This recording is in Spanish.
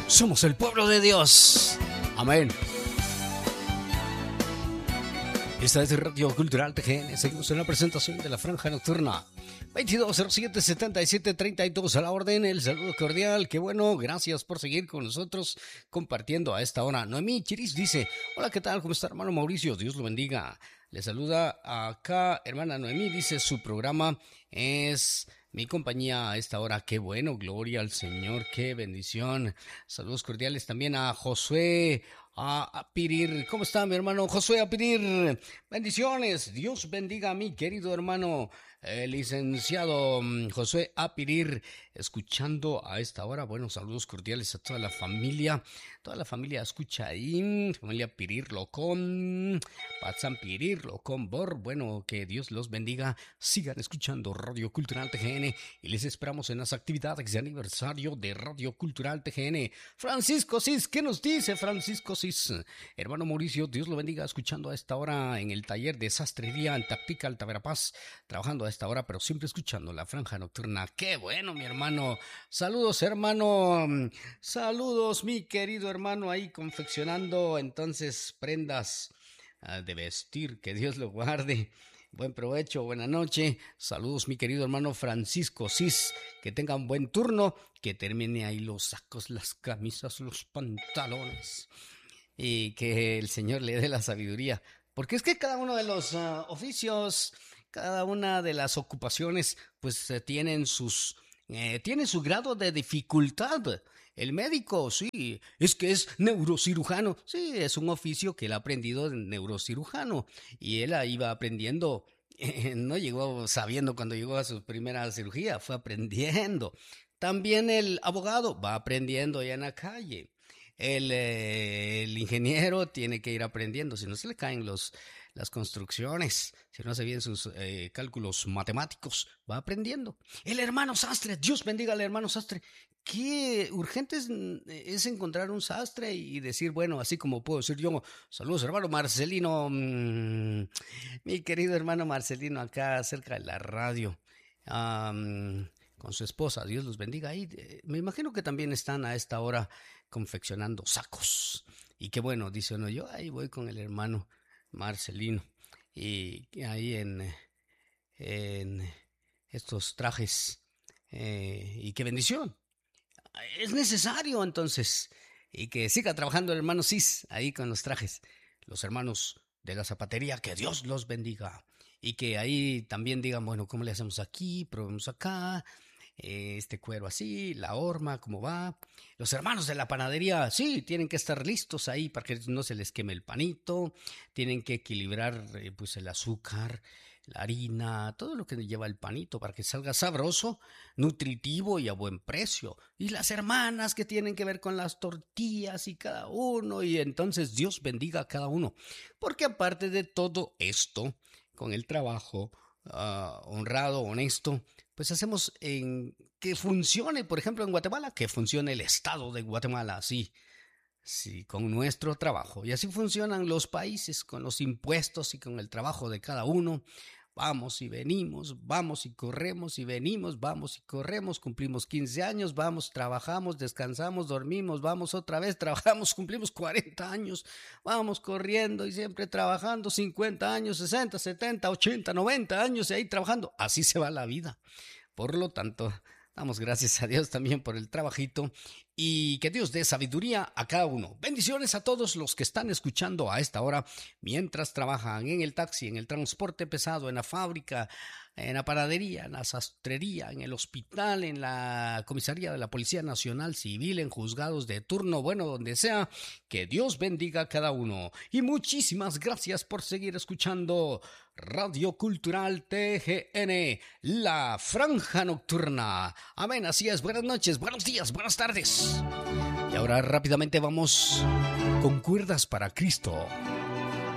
Somos el pueblo de Dios. Amén. Esta es Radio Cultural TGN. Seguimos en la presentación de la Franja Nocturna. 2207-7732 a la orden. El saludo cordial. Qué bueno. Gracias por seguir con nosotros compartiendo a esta hora. Noemí Chiris dice: hola, ¿qué tal? ¿Cómo está, hermano Mauricio? Dios lo bendiga. Le saluda acá, hermana Noemí. Dice: su programa es mi compañía a esta hora. Qué bueno, gloria al Señor, qué bendición. Saludos cordiales también a Josué Apirir. ¿Cómo está, mi hermano Josué Apirir? Bendiciones. Dios bendiga a mi querido hermano licenciado Josué Apirir, escuchando a esta hora. Bueno, saludos cordiales a toda la familia. Toda la familia escucha ahí. Familia Pirir Locón, Patzán Pirir Locón Bor. Bueno, que Dios los bendiga. Sigan escuchando Radio Cultural TGN y les esperamos en las actividades de aniversario de Radio Cultural TGN. Francisco Cis, ¿qué nos dice Francisco Cis? Hermano Mauricio, Dios lo bendiga, escuchando a esta hora en el taller de sastrería en Tactica, Alta Verapaz, trabajando a esta hora, pero siempre escuchando la Franja Nocturna. ¡Qué bueno, mi hermano! Saludos, hermano. Saludos, mi querido hermano, ahí confeccionando entonces prendas de vestir. Que Dios lo guarde. Buen provecho, buena noche. Saludos, mi querido hermano Francisco Cis. Que tengan buen turno, que termine ahí los sacos, las camisas, los pantalones. Y que el Señor le dé la sabiduría. Porque es que cada uno de los oficios, cada una de las ocupaciones, pues tiene su grado de dificultad. El médico, sí, es que es neurocirujano. Sí, es un oficio que él ha aprendido de neurocirujano. Y él iba aprendiendo, no llegó sabiendo cuando llegó a su primera cirugía, fue aprendiendo. También el abogado va aprendiendo ya en la calle. El ingeniero tiene que ir aprendiendo, si no se le caen las construcciones, si no hace bien sus cálculos matemáticos, va aprendiendo. El hermano sastre, Dios bendiga al hermano sastre. Qué urgente es encontrar un sastre y decir, bueno, así como puedo decir yo, saludos hermano Marcelino, mi querido hermano Marcelino acá cerca de la radio, con su esposa, Dios los bendiga ahí. Me imagino que también están a esta hora confeccionando sacos. Y qué bueno, dice uno, yo ahí voy con el hermano Marcelino. Y ahí en estos trajes. Y qué bendición. Es necesario entonces. Y que siga trabajando el hermano Cis ahí con los trajes. Los hermanos de la zapatería, que Dios los bendiga. Y que ahí también digan, bueno, ¿cómo le hacemos aquí? Probemos acá. Este cuero así, la horma, cómo va. Los hermanos de la panadería, sí, tienen que estar listos ahí para que no se les queme el panito. Tienen que equilibrar pues el azúcar, la harina, todo lo que lleva el panito para que salga sabroso, nutritivo y a buen precio. Y las hermanas que tienen que ver con las tortillas y cada uno. Y entonces Dios bendiga a cada uno. Porque aparte de todo esto, con el trabajo honrado, honesto, pues hacemos que funcione, por ejemplo, en Guatemala, que funcione el Estado de Guatemala, sí, con nuestro trabajo. Y así funcionan los países, con los impuestos y con el trabajo de cada uno. Vamos y venimos, vamos y corremos y venimos, vamos y corremos, cumplimos 15 años, vamos, trabajamos, descansamos, dormimos, vamos otra vez, trabajamos, cumplimos 40 años, vamos corriendo y siempre trabajando, 50 años, 60, 70, 80, 90 años y ahí trabajando. Así se va la vida. Por lo tanto, damos gracias a Dios también por el trabajito y que Dios dé sabiduría a cada uno. Bendiciones a todos los que están escuchando a esta hora mientras trabajan en el taxi, en el transporte pesado, en la fábrica, en la panadería, en la sastrería, en el hospital, en la comisaría de la Policía Nacional Civil, en juzgados de turno, bueno, donde sea. Que Dios bendiga a cada uno. Y muchísimas gracias por seguir escuchando Radio Cultural TGN, la Franja Nocturna. Amén, así es. Buenas noches, buenos días, buenas tardes. Y ahora rápidamente vamos con Cuerdas para Cristo.